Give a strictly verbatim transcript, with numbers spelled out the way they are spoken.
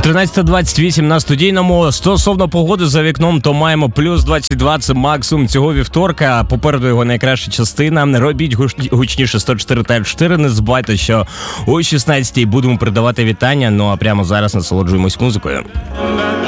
тринадцята двадцять вісім на студійному. Стосовно погоди за вікном, то маємо плюс двадцять два, це максимум цього вівторка. Попереду його найкраща частина. Робіть гуч- гучніше сто чотири та чотири. Не забувайте, що о шістнадцятій будемо передавати вітання. Ну а прямо зараз насолоджуємось музикою.